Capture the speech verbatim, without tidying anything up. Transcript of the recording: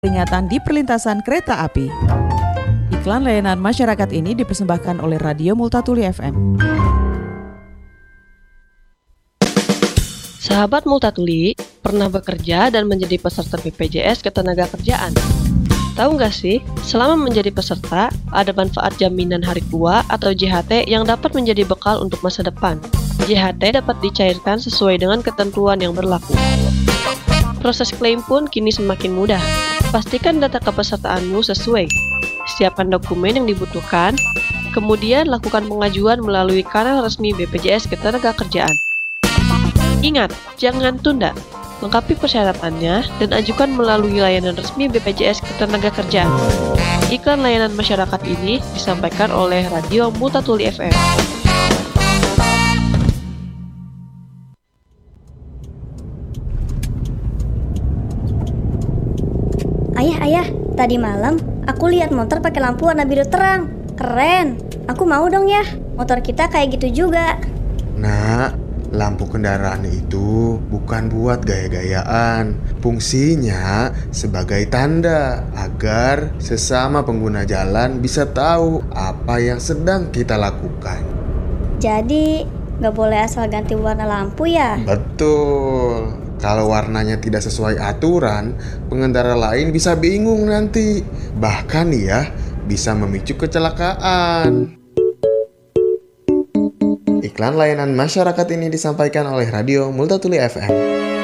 peringatan di perlintasan kereta api. Iklan layanan masyarakat ini dipersembahkan oleh Radio Multatuli F M. Sahabat Multatuli, pernah bekerja dan menjadi peserta B P J S Ketenagakerjaan? Tahu nggak sih, selama menjadi peserta, ada manfaat jaminan hari tua atau J H T yang dapat menjadi bekal untuk masa depan. J H T dapat dicairkan sesuai dengan ketentuan yang berlaku. Proses klaim pun kini semakin mudah. Pastikan data kepesertaanmu sesuai. Siapkan dokumen yang dibutuhkan, kemudian lakukan pengajuan melalui kanal resmi B P J S Ketenagakerjaan. Ingat, jangan tunda. Lengkapi persyaratannya dan ajukan melalui layanan resmi B P J S Ketenagakerjaan. Iklan layanan masyarakat ini disampaikan oleh Radio Multatuli F M. Ayah, ayah, tadi malam aku lihat motor pakai lampu warna biru terang. Keren. Aku mau dong ya. Motor kita kayak gitu juga. Nak, lampu kendaraan itu bukan buat gaya-gayaan. Fungsinya sebagai tanda agar sesama pengguna jalan bisa tahu apa yang sedang kita lakukan. Jadi, nggak boleh asal ganti warna lampu ya? Betul. Kalau warnanya tidak sesuai aturan, pengendara lain bisa bingung nanti. Bahkan ya, bisa memicu kecelakaan. Iklan layanan masyarakat ini disampaikan oleh Radio Multatuli F M.